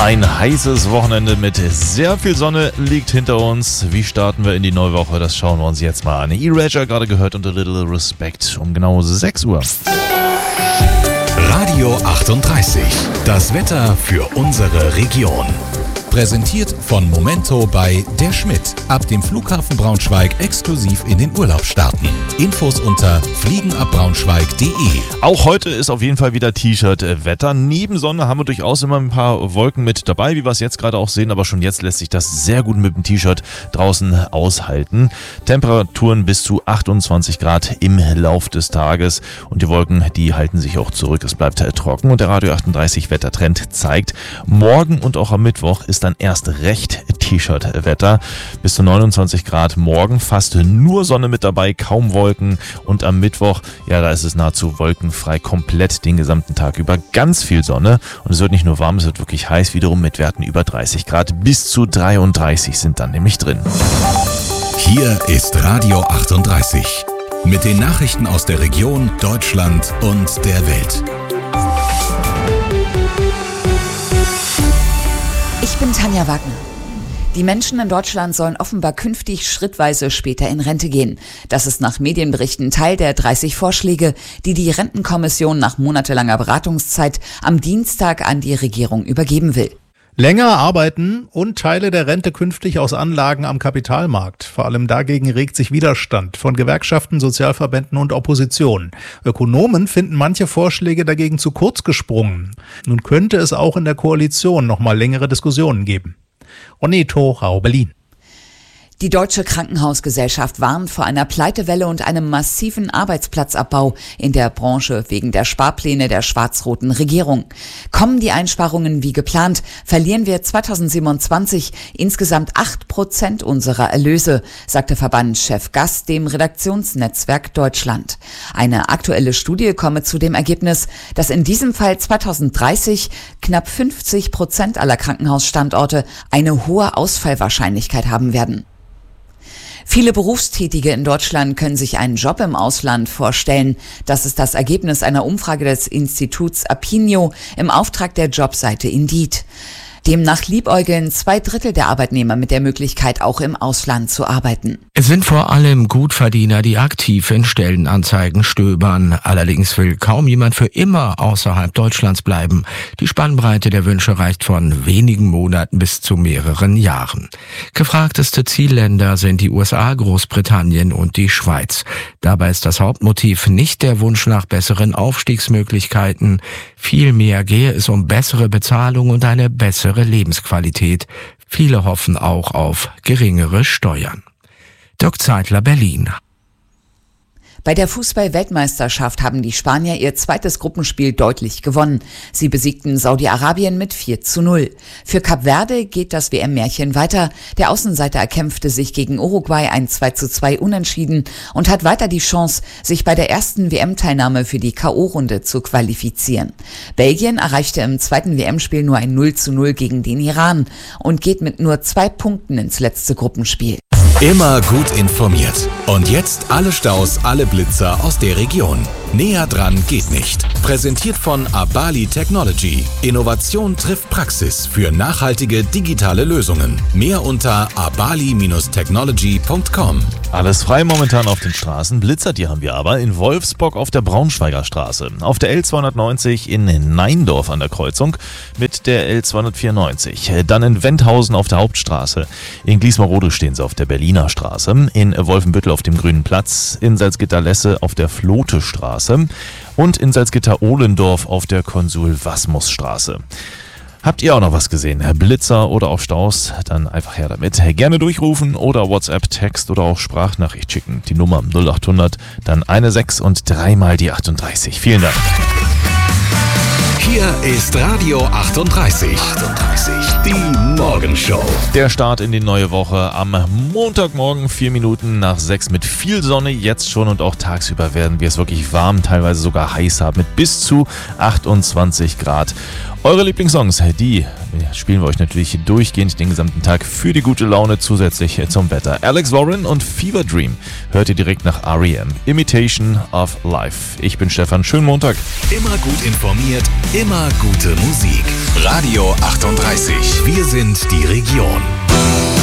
Ein heißes Wochenende mit sehr viel Sonne liegt hinter uns. Wie starten wir in die neue Woche? Das schauen wir uns jetzt mal an. Erasure gerade gehört und A Little Respect um genau 6 Uhr. Radio 38. Das Wetter für unsere Region. Präsentiert von Momento bei der Schmidt. Ab dem Flughafen Braunschweig exklusiv in den Urlaub starten. Infos unter fliegenabbraunschweig.de. Auch heute ist auf jeden Fall wieder T-Shirt-Wetter. Neben Sonne haben wir durchaus immer ein paar Wolken mit dabei, wie wir es jetzt gerade auch sehen. Aber schon jetzt lässt sich das sehr gut mit dem T-Shirt draußen aushalten. Temperaturen bis zu 28 Grad im Lauf des Tages. Und die Wolken, die halten sich auch zurück. Es bleibt trocken. Und der Radio 38 Wettertrend zeigt, morgen und auch am Mittwoch ist dann erst recht T-Shirt-Wetter. Bis zu 29 Grad morgen, fast nur Sonne mit dabei, kaum Wolken. Und am Mittwoch, ja, da ist es nahezu wolkenfrei, komplett den gesamten Tag über. Ganz viel Sonne und es wird nicht nur warm, es wird wirklich heiß, wiederum mit Werten über 30 Grad. Bis zu 33 sind dann nämlich drin. Hier ist Radio 38 mit den Nachrichten aus der Region, Deutschland und der Welt. Ich bin Tanja Wagner. Die Menschen in Deutschland sollen offenbar künftig schrittweise später in Rente gehen. Das ist nach Medienberichten Teil der 30 Vorschläge, die die Rentenkommission nach monatelanger Beratungszeit am Dienstag an die Regierung übergeben will. Länger arbeiten und Teile der Rente künftig aus Anlagen am Kapitalmarkt. Vor allem dagegen regt sich Widerstand von Gewerkschaften, Sozialverbänden und Opposition. Ökonomen finden manche Vorschläge dagegen zu kurz gesprungen. Nun könnte es auch in der Koalition noch mal längere Diskussionen geben. Oneto, Rau, Berlin. Die Deutsche Krankenhausgesellschaft warnt vor einer Pleitewelle und einem massiven Arbeitsplatzabbau in der Branche wegen der Sparpläne der schwarz-roten Regierung. Kommen die Einsparungen wie geplant, verlieren wir 2027 insgesamt 8% unserer Erlöse, sagte Verbandschef Gass dem Redaktionsnetzwerk Deutschland. Eine aktuelle Studie komme zu dem Ergebnis, dass in diesem Fall 2030 knapp 50% aller Krankenhausstandorte eine hohe Ausfallwahrscheinlichkeit haben werden. Viele Berufstätige in Deutschland können sich einen Job im Ausland vorstellen. Das ist das Ergebnis einer Umfrage des Instituts Apinio im Auftrag der Jobseite Indeed. Demnach liebäugeln 2/3 der Arbeitnehmer mit der Möglichkeit, auch im Ausland zu arbeiten. Es sind vor allem Gutverdiener, die aktiv in Stellenanzeigen stöbern. Allerdings will kaum jemand für immer außerhalb Deutschlands bleiben. Die Spannbreite der Wünsche reicht von wenigen Monaten bis zu mehreren Jahren. Gefragteste Zielländer sind die USA, Großbritannien und die Schweiz. Dabei ist das Hauptmotiv nicht der Wunsch nach besseren Aufstiegsmöglichkeiten. Vielmehr gehe es um bessere Bezahlung und eine bessere Lebensqualität. Viele hoffen auch auf geringere Steuern. Dirk Zeitler, Berlin. Bei der Fußball-Weltmeisterschaft haben die Spanier ihr zweites Gruppenspiel deutlich gewonnen. Sie besiegten Saudi-Arabien mit 4:0. Für Kap Verde geht das WM-Märchen weiter. Der Außenseiter erkämpfte sich gegen Uruguay ein 2:2 Unentschieden und hat weiter die Chance, sich bei der ersten WM-Teilnahme für die K.O.-Runde zu qualifizieren. Belgien erreichte im zweiten WM-Spiel nur ein 0:0 gegen den Iran und geht mit nur 2 Punkten ins letzte Gruppenspiel. Immer gut informiert. Und jetzt alle Staus, alle Blitzer aus der Region. Näher dran geht nicht. Präsentiert von Abali Technology. Innovation trifft Praxis für nachhaltige digitale Lösungen. Mehr unter abali-technology.com. Alles frei momentan auf den Straßen. Blitzer, die haben wir aber in Wolfsburg auf der Braunschweiger Straße. Auf der L290 in Neindorf an der Kreuzung mit der L294. Dann in Wendhausen auf der Hauptstraße. In Gliesmarode stehen sie auf der Berliner Straße. In Wolfenbüttel auf dem Grünen Platz. In Salzgitter-Lesse auf der Flote-Straße. Und in Salzgitter-Ohlendorf auf der Konsul-Wasmus-Straße. Habt ihr auch noch was gesehen? Blitzer oder auch Staus? Dann einfach her damit. Gerne durchrufen oder WhatsApp, Text oder auch Sprachnachricht schicken. Die Nummer 0800, dann 16 und 3 mal die 38. Vielen Dank. Hier ist Radio 38. Die Morgenshow. Der Start in die neue Woche am Montagmorgen, 4 Minuten nach 6 mit viel Sonne jetzt schon und auch tagsüber werden wir es wirklich warm, teilweise sogar heiß haben mit bis zu 28 Grad. Eure Lieblingssongs, die spielen wir euch natürlich durchgehend den gesamten Tag für die gute Laune zusätzlich zum Wetter. Alex Warren und Fever Dream hört ihr direkt nach R.E.M. Imitation of Life. Ich bin Stefan, schönen Montag. Immer gut informiert, immer gute Musik. Radio 38. sind die Region.